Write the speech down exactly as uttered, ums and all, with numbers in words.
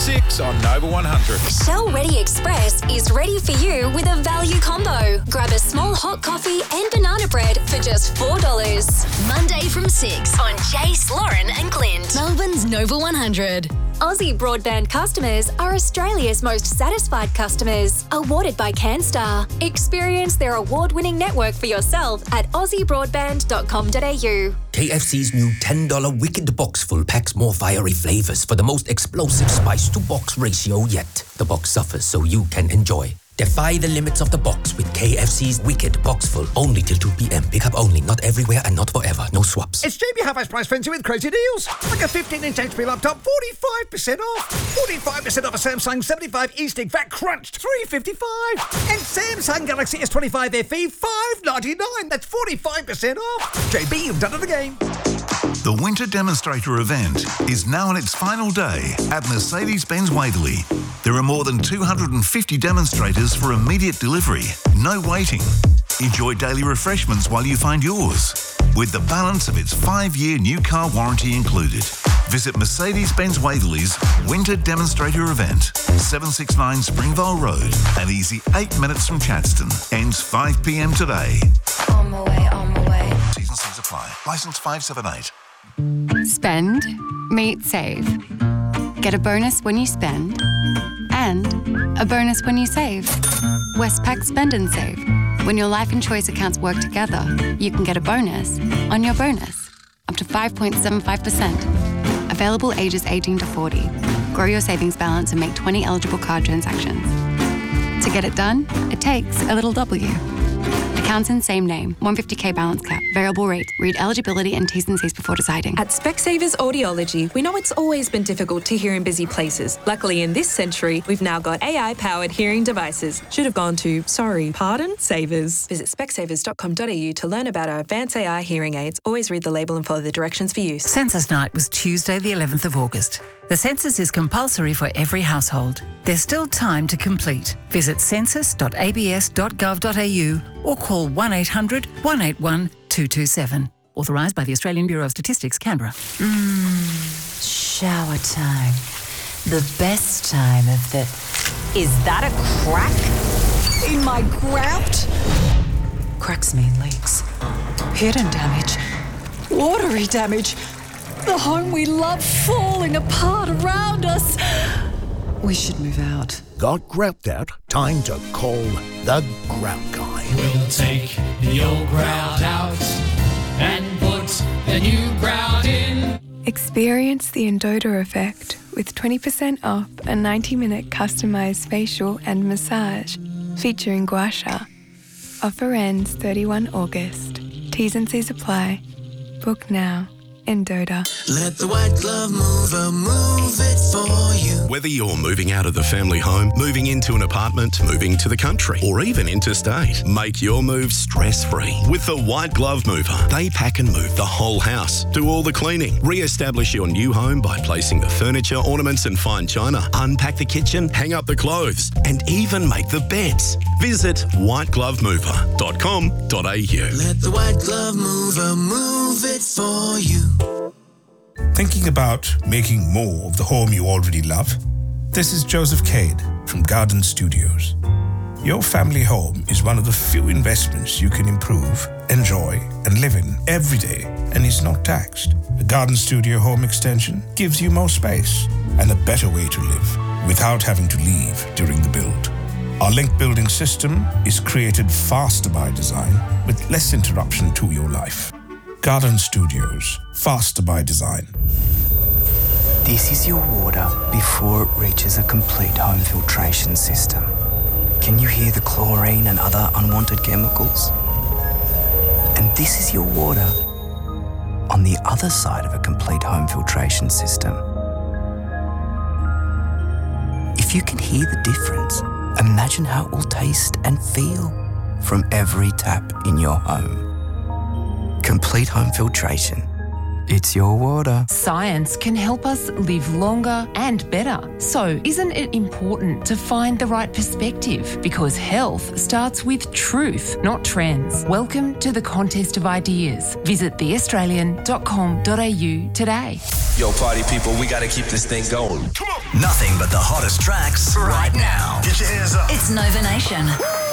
six on Nova one hundred. Shell Ready Express is ready for you with a value combo. Grab a small hot coffee and banana bread for just four dollars. Monday from six on Jace, Lauren and Clint. Melbourne's Nova one hundred. Aussie Broadband customers are Australia's most satisfied customers, awarded by CanStar. Experience their award-winning network for yourself at aussie broadband dot com dot a u. K F C's new ten dollars Wicked Box Full packs more fiery flavours for the most explosive spice-to-box ratio yet. The box suffers so you can enjoy. Defy the limits of the box with K F C's Wicked Box Full. Only till two p.m. Pick up only, not everywhere and not forever. No swaps. It's J B Half-Price Price Frenzy with crazy deals. Like a fifteen inch H P laptop, forty-five percent off. forty-five percent off a Samsung seventy-five E-Stick Fat Crunched, three hundred fifty-five dollars. And Samsung Galaxy S twenty-five F E, five hundred ninety-nine dollars. That's forty-five percent off. J B, you've done it again. The Winter Demonstrator event is now on its final day at Mercedes-Benz Waverley. There are more than two hundred fifty demonstrators for immediate delivery, no waiting. Enjoy daily refreshments while you find yours, with the balance of its five-year new car warranty included. Visit Mercedes-Benz Waverley's Winter Demonstrator event, seven sixty-nine Springvale Road, an easy eight minutes from Chadstone. Ends five p.m. today. On my way, on my way. T's and C's apply. Licence five seven eight. Spend, meet, save. Get a bonus when you spend and a bonus when you save. Westpac Spend and Save. When your life and choice accounts work together, you can get a bonus on your bonus, up to five point seven five percent. Available ages eighteen to forty. Grow your savings balance and make twenty eligible card transactions. To get it done, it takes a little W. Accounts in same name, one hundred fifty thousand balance cap, variable rate. Read eligibility and T's and C's before deciding. At Specsavers Audiology, we know it's always been difficult to hear in busy places. Luckily, in this century, we've now got A I-powered hearing devices. Should have gone to, sorry, pardon, Savers. Visit specsavers dot com dot a u to learn about our advanced A I hearing aids. Always read the label and follow the directions for use. Census night was Tuesday, the eleventh of August. The census is compulsory for every household. There's still time to complete. Visit census dot a b s dot gov dot a u or call one eight hundred, one eight one, two two seven. Authorised by the Australian Bureau of Statistics, Canberra. Mmm, shower time. The best time of the... Is that a crack in my grout? Cracks mean leaks. Hidden damage. Watery damage. The home we love falling apart around us. We should move out. Got grout out? Time to call the Grout Guy. We'll take the old grout out and put the new grout in. Experience the Endota effect with twenty percent off a ninety minute customised facial and massage featuring gua sha. Offer ends thirty-first of August. T's and C's apply. Book now. Endota. Let the white glove mover move it for you. Whether you're moving out of the family home, moving into an apartment, moving to the country, or even interstate, make your move stress-free with the White Glove Mover. They pack and move the whole house, do all the cleaning, re-establish your new home by placing the furniture, ornaments and fine china, unpack the kitchen, hang up the clothes, and even make the beds. Visit white glove mover dot com dot a u. Let the white glove mover move it for you. Thinking about making more of the home you already love? This is Joseph Cade from Garden Studios. Your family home is one of the few investments you can improve, enjoy, and live in every day, and is not taxed. A Garden Studio home extension gives you more space and a better way to live without having to leave during the build. Our link building system is created faster by design with less interruption to your life. Garden Studios, faster by design. This is your water before it reaches a complete home filtration system. Can you hear the chlorine and other unwanted chemicals? And this is your water on the other side of a complete home filtration system. If you can hear the difference, imagine how it will taste and feel from every tap in your home. Complete home filtration. It's your water. Science can help us live longer and better. So, isn't it important to find the right perspective? Because health starts with truth, not trends. Welcome to the Contest of Ideas. Visit the australian dot com dot a u today. Yo, party people, we gotta keep this thing going. Nothing but the hottest tracks right now. Get your hands up. It's Nova Nation.